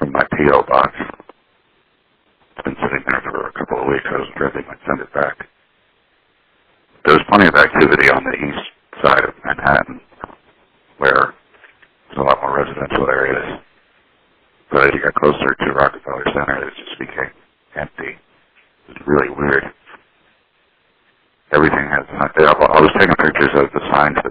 in my P.O. box. It's been sitting there for a couple of weeks. I was afraid they might send it back. There's plenty of activity on the east side of Manhattan where there's a lot more residential areas. But as you got closer to Rockefeller Center, it just became empty. It was really weird. Everything has, I was taking pictures of the signs